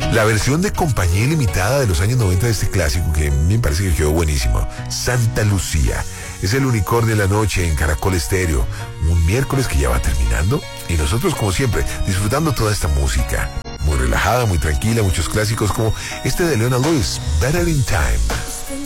La versión de Compañía Ilimitada de los años 90 de este clásico, que me parece que quedó buenísimo, Santa Lucía. Es el unicornio de la noche en Caracol Estéreo. Un miércoles que ya va terminando. Y nosotros, como siempre, disfrutando toda esta música. Muy relajada, muy tranquila, muchos clásicos como este de Leona Lewis, Better in Time.